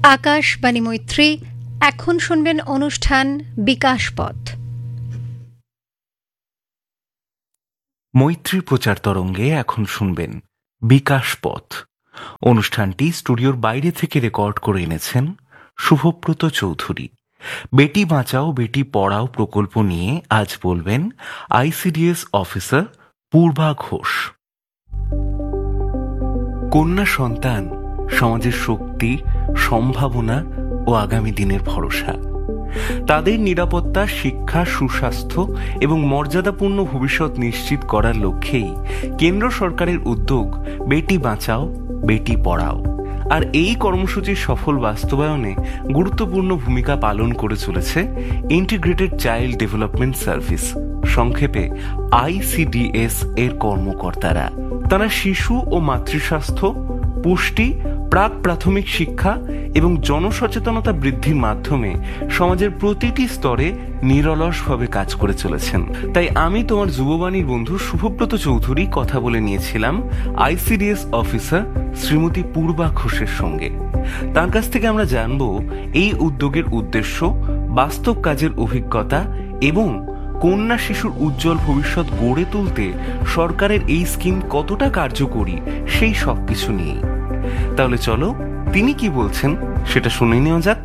আকাশবাণী মৈত্রী। এখন শুনবেন অনুষ্ঠান বিকাশ পথ। মৈত্রীর প্রচার তরঙ্গে এখন শুনবেন বিকাশ পথ। অনুষ্ঠানটি স্টুডিওর বাইরে থেকে রেকর্ড করে এনেছেন শুভব্রত চৌধুরী। বেটি বাঁচাও বেটি পড়াও প্রকল্প নিয়ে আজ বলবেন আইসিডিএস অফিসার পূর্বা ঘোষ। কন্যা সন্তান সমাজের শক্তি, সম্ভাবনা ও আগামী দিনের ভরসা। তাদের নিরাপত্তা, শিক্ষা, সুস্বাস্থ্য এবং মর্যাদাপূর্ণ ভবিষ্যৎ নিশ্চিত করার লক্ষ্যেই কেন্দ্র সরকারের উদ্যোগ বেটি বাঁচাও বেটি পড়াও। আর এই কর্মসূচির সফল বাস্তবায়নে গুরুত্বপূর্ণ ভূমিকা পালন করে চলেছে ইন্টিগ্রেটেড চাইল্ড ডেভেলপমেন্ট সার্ভিস, সংক্ষেপে আইসিডিএস এর কর্মকর্তারা। তারা শিশু ও মাতৃস্বাস্থ্য, পুষ্টি, প্রাক প্রাথমিক শিক্ষা এবং জনসচেতনতা বৃদ্ধির মাধ্যমে সমাজের প্রতিটি স্তরে নিরলসভাবে কাজ করে চলেছেন। তাই আমি তোমার যুববাণীর বন্ধু শুভব্রত চৌধুরী কথা বলে নিয়েছিলাম আইসিডিএস অফিসার শ্রীমতী পূর্বা ঘোষের সঙ্গে। তার কাছ থেকে আমরা জানব এই উদ্যোগের উদ্দেশ্য, বাস্তব কাজের অভিজ্ঞতা এবং কন্যা শিশুর উজ্জ্বল ভবিষ্যৎ গড়ে তুলতে সরকারের এই স্কিম কতটা কার্যকরী সেই সব কিছু নিয়েই। তাহলে চলো তিনি কি বলছেন সেটা শুনে নেওয়া যাক।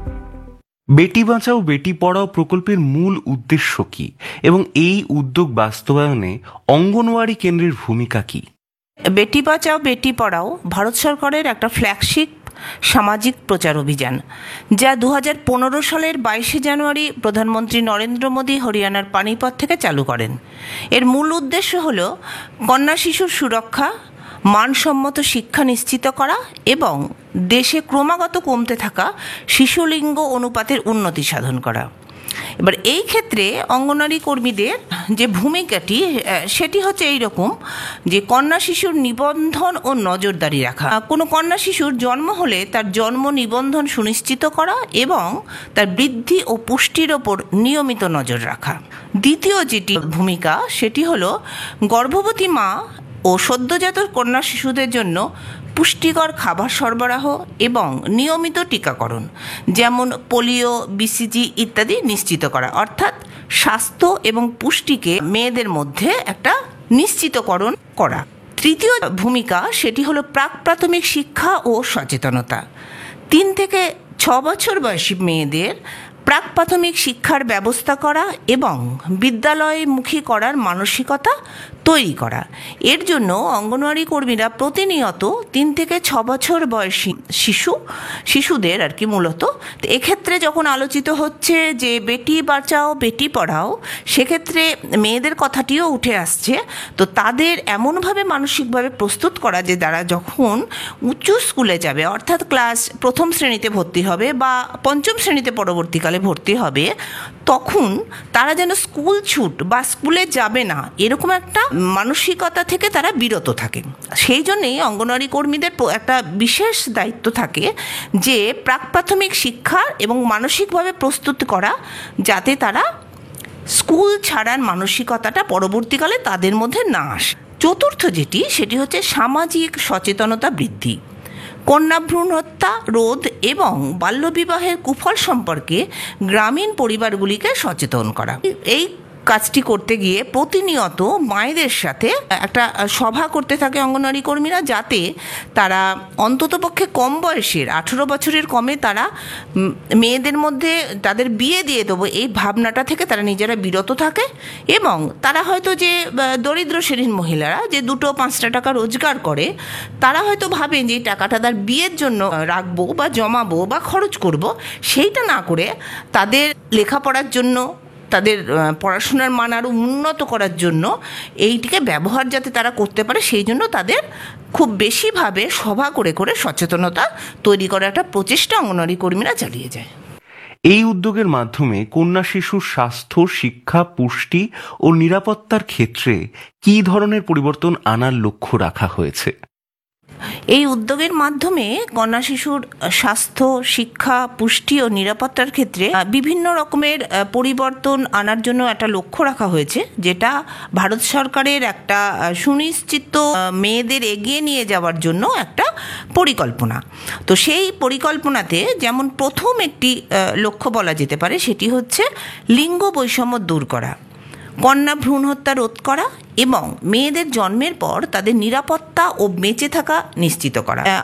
বেটি বাঁচাও বেটি পড়াও প্রকল্পের মূল উদ্দেশ্য কি এবং এই উদ্যোগ বাস্তবায়নে অঙ্গনওয়াড়ি কেন্দ্রের ভূমিকা কি? বেটি বাঁচাও বেটি পড়াও ভারত সরকারের একটা ফ্ল্যাগশিপ সামাজিক প্রচার অভিযান, যা 2015 সালের 22 জানুয়ারি প্রধানমন্ত্রী নরেন্দ্র মোদী হরিয়ানার পানিপত থেকে চালু করেন। এর মূল উদ্দেশ্য হল কন্যা শিশুর সুরক্ষা, মানসম্মত শিক্ষা নিশ্চিত করা এবং দেশে ক্রমাগত কমতে থাকা শিশুলিঙ্গ অনুপাতের উন্নতি সাধন করা। এবার এই ক্ষেত্রে অঙ্গনওয়াড়ি কর্মীদের যে ভূমিকাটি সেটি হচ্ছে এই রকম যে কন্যা শিশুর নিবন্ধন ও নজরদারি রাখা। কোনো কন্যা শিশুর জন্ম হলে তার জন্ম নিবন্ধন সুনিশ্চিত করা এবং তার বৃদ্ধি ও পুষ্টির ওপর নিয়মিত নজর রাখা। দ্বিতীয় যেটি ভূমিকা সেটি হলো গর্ভবতী মা ও সদ্যজাত কন্যা শিশুদের জন্য পুষ্টিকর খাবার সরবরাহ এবং নিয়মিত টিকাকরণ, যেমন পোলিও, বিসিজি ইত্যাদি নিশ্চিত করা, অর্থাৎ স্বাস্থ্য এবং পুষ্টিকে মেয়েদের মধ্যে একটা নিশ্চিতকরণ করা। তৃতীয় ভূমিকা সেটি হলো প্রাক প্রাথমিক শিক্ষা ও সচেতনতা। 3 থেকে 6 বছর বয়সী মেয়েদের প্রাক প্রাথমিক শিক্ষার ব্যবস্থা করা এবং বিদ্যালয়মুখী করার মানসিকতা তৈরি করা। এর জন্য অঙ্গনওয়াড়ি কর্মীরা প্রতিনিয়ত 3 থেকে 6 বছর বয়সী শিশুদের মূলত এক্ষেত্রে যখন আলোচিত হচ্ছে যে বেটি বাঁচাও বেটি পড়াও, সেক্ষেত্রে মেয়েদের কথাটিও উঠে আসছে। তো তাদের এমনভাবে মানসিকভাবে প্রস্তুত করা যে তারা যখন উচ্চ স্কুলে যাবে, অর্থাৎ ক্লাস 1ম শ্রেণীতে ভর্তি হবে বা 5ম শ্রেণীতে পরবর্তীকালে ভর্তি হবে, তখন তারা যেন স্কুল ছুট বা স্কুলে যাবে না এরকম একটা মানসিকতা থেকে তারা বিরত থাকে। সেই জন্যেই অঙ্গনওয়াড়ি কর্মীদের একটা বিশেষ দায়িত্ব থাকে যে প্রাক প্রাথমিক শিক্ষা এবং মানসিকভাবে প্রস্তুত করা, যাতে তারা স্কুল ছাড়ার মানসিকতাটা পরবর্তীকালে তাদের মধ্যে না আসে। চতুর্থ যেটি সেটি হচ্ছে সামাজিক সচেতনতা বৃদ্ধি। কন্যা ভ্রূণ হত্যা রোধ এবং বাল্যবিবাহের কুফল সম্পর্কে গ্রামীণ পরিবারগুলিকে সচেতন করা। এই কাজটি করতে গিয়ে প্রতিনিয়ত মায়েদের সাথে একটা সভা করতে থাকে অঙ্গনওয়াড়ি কর্মীরা, যাতে তারা অন্ততপক্ষে কম বয়সের 18 বছরের কমে তারা মেয়েদের মধ্যে তাদের বিয়ে দিয়ে দেবো এই ভাবনাটা থেকে তারা নিজেরা বিরত থাকে। এবং তারা হয়তো যে দরিদ্র শ্রেণীর মহিলারা যে 2-5 টাকা রোজগার করে, তারা হয়তো ভাবেন যে এই টাকাটা তার বিয়ের জন্য রাখবো বা জমাবো বা খরচ করব, সেইটা না করে তাদের লেখাপড়ার জন্য, তাদের পড়াশোনার মান আরও উন্নত করার জন্য এইটিকে ব্যবহার যাতে তারা করতে পারে, সেই জন্য তাদের খুব বেশিভাবে সভা করে করে সচেতনতা তৈরি করার একটা প্রচেষ্টা অঙ্গনওয়াড়ি কর্মীরা চালিয়ে যায়। এই উদ্যোগের মাধ্যমে কন্যা শিশুর স্বাস্থ্য, শিক্ষা, পুষ্টি ও নিরাপত্তার ক্ষেত্রে কী ধরনের পরিবর্তন আনার লক্ষ্য রাখা হয়েছে? এই উদ্যোগের মাধ্যমে কন্যা শিশুর স্বাস্থ্য, শিক্ষা, পুষ্টি ও নিরাপত্তার ক্ষেত্রে বিভিন্ন রকমের পরিবর্তন আনার জন্য একটা লক্ষ্য রাখা হয়েছে, যেটা ভারত সরকারের একটা সুনিশ্চিত মেয়েদের এগিয়ে নিয়ে যাওয়ার জন্য একটা পরিকল্পনা। তো সেই পরিকল্পনাতে যেমন প্রথম একটি লক্ষ্য বলা যেতে পারে, সেটি হচ্ছে লিঙ্গ বৈষম্য দূর করা, কন্যা ভ্রূণ হত্যা রোধ করা এবং মেয়েদের জন্মের পর তাদের নিরাপত্তা ও বেঁচে থাকা নিশ্চিত করা।